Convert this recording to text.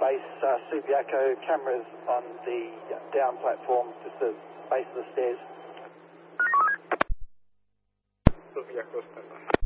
base Subiaco cameras on the down platform, just the base of the stairs. Subiaco standby.